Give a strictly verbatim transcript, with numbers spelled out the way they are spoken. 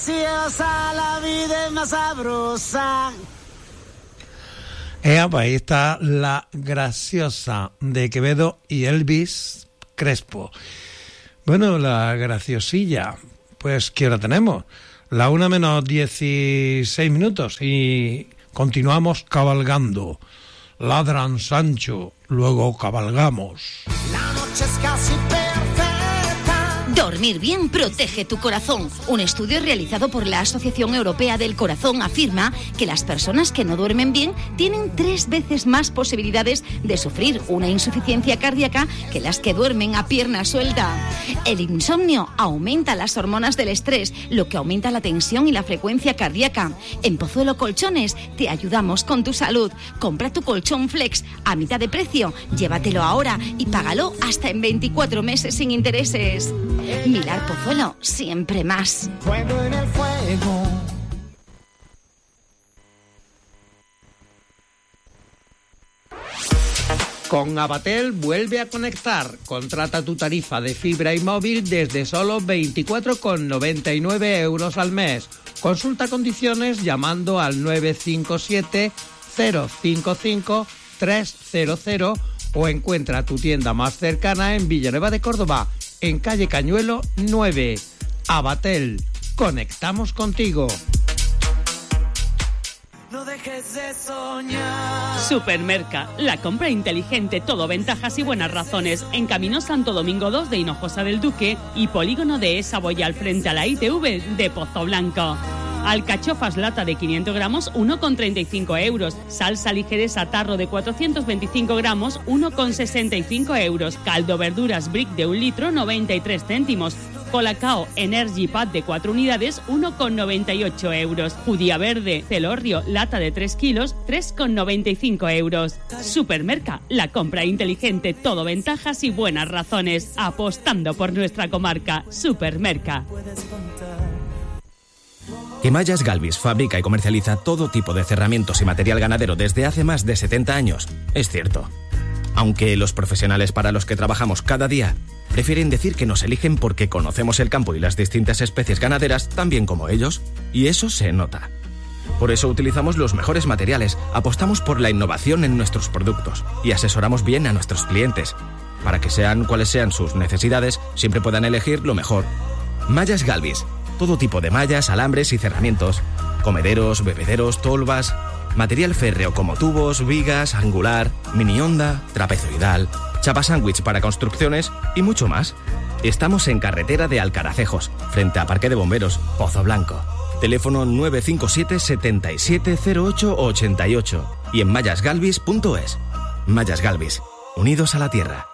graciosa, la vida es más sabrosa. Eh, pues ahí está La Graciosa de Quevedo y Elvis Crespo. Bueno, la graciosilla, pues ¿qué hora tenemos? La una menos dieciséis minutos y continuamos cabalgando. Ladran Sancho, luego cabalgamos. La noche es casi perfecta. Dormir bien protege tu corazón. Un estudio realizado por la Asociación Europea del Corazón afirma que las personas que no duermen bien tienen tres veces más posibilidades de sufrir una insuficiencia cardíaca que las que duermen a pierna suelta. El insomnio aumenta las hormonas del estrés, lo que aumenta la tensión y la frecuencia cardíaca. En Pozuelo Colchones te ayudamos con tu salud. Compra tu colchón Flex a mitad de precio, llévatelo ahora y págalo hasta en veinticuatro meses sin intereses. Mirar Pozuelo, siempre más. Fuego en el fuego. Con Abatel vuelve a conectar. Contrata tu tarifa de fibra y móvil desde solo veinticuatro con noventa y nueve euros al mes. Consulta condiciones llamando al nueve cinco siete cero cinco cinco tres cero cero o encuentra tu tienda más cercana en Villanueva de Córdoba, en calle Cañuelo nueve. Abatel, conectamos contigo. No dejes de soñar. Supermerca, la compra inteligente, todo ventajas y buenas razones. En Camino Santo Domingo dos de Hinojosa del Duque y Polígono de Esa Boyal frente a la I T V de Pozo Blanco. Alcachofas lata de quinientos gramos, uno con treinta y cinco euros. Salsa ligeresa tarro de cuatrocientos veinticinco gramos, uno con sesenta y cinco euros. Caldo verduras brick de un litro, noventa y tres céntimos. Colacao Energy Pack de cuatro unidades, uno con noventa y ocho euros. Judía verde Celorrio lata de tres kilos, tres con noventa y cinco euros. Supermerca, la compra inteligente, todo ventajas y buenas razones. Apostando por nuestra comarca. Supermerca. Que Mallas Galvis fabrica y comercializa todo tipo de cerramientos y material ganadero desde hace más de setenta años, es cierto. Aunque los profesionales para los que trabajamos cada día prefieren decir que nos eligen porque conocemos el campo y las distintas especies ganaderas tan bien como ellos, y eso se nota. Por eso utilizamos los mejores materiales, apostamos por la innovación en nuestros productos y asesoramos bien a nuestros clientes, para que sean cuales sean sus necesidades, siempre puedan elegir lo mejor. Mallas Galvis. Todo tipo de mallas, alambres y cerramientos. Comederos, bebederos, tolvas. Material férreo como tubos, vigas, angular, mini onda, trapezoidal, chapa sándwich para construcciones y mucho más. Estamos en carretera de Alcaracejos, frente a Parque de Bomberos, Pozo Blanco. Teléfono nueve cinco siete setenta y siete cero ocho ochenta y ocho y en mallas galvis punto es. Mallas Galvis, unidos a la tierra.